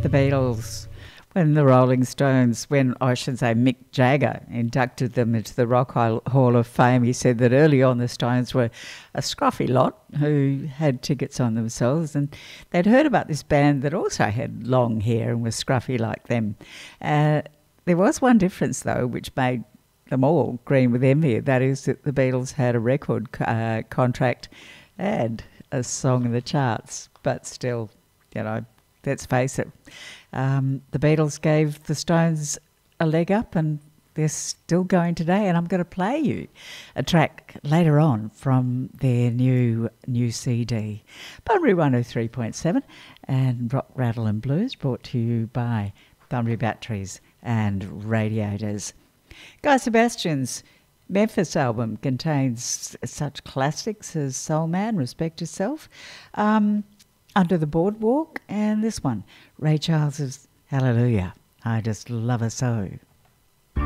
The Beatles, when the Rolling Stones, when I should say Mick Jagger inducted them into the Rock Hall of Fame, he said that early on the Stones were a scruffy lot who had tickets on themselves, and they'd heard about this band that also had long hair and was scruffy like them. There was one difference though, which made them all green with envy. That is that the Beatles had a record contract and a song in the charts, but still, you know, let's face it, the Beatles gave the Stones a leg up and they're still going today. And I'm going to play you a track later on from their new CD. Bunbury 103.7 and Rock, Rattle and Blues, brought to you by Bunbury Batteries and Radiators. Guy Sebastian's Memphis album contains such classics as Soul Man, Respect Yourself, Under the Boardwalk, and this one, Ray Charles's Hallelujah. I just love her so.